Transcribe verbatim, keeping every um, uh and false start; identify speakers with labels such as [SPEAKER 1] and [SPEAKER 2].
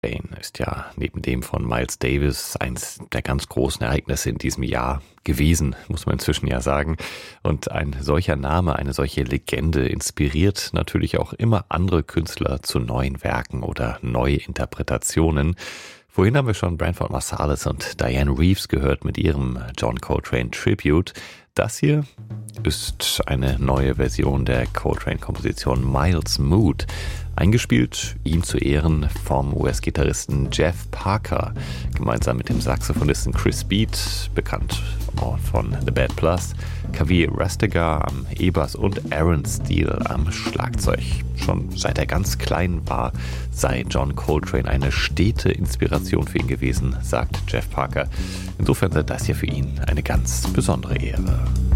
[SPEAKER 1] Coltrane ist ja neben dem von Miles Davis eins der ganz großen Ereignisse in diesem Jahr gewesen, muss man inzwischen ja sagen. Und ein solcher Name, eine solche Legende inspiriert natürlich auch immer andere Künstler zu neuen Werken oder Neuinterpretationen. Vorhin haben wir schon Branford Marsalis und Dianne Reeves gehört mit ihrem John Coltrane Tribute. Das hier ist eine neue Version der Coltrane-Komposition Miles Mood. Eingespielt, ihm zu Ehren, vom U S-Gitarristen Jeff Parker, gemeinsam mit dem Saxophonisten Chris Beat, bekannt von The Bad Plus, Kaveh Rastegar am E-Bass und Aaron Steele am Schlagzeug. Schon seit er ganz klein war, sei John Coltrane eine stete Inspiration für ihn gewesen, sagt Jeff Parker. Insofern sei das hier für ihn eine ganz besondere Ehre.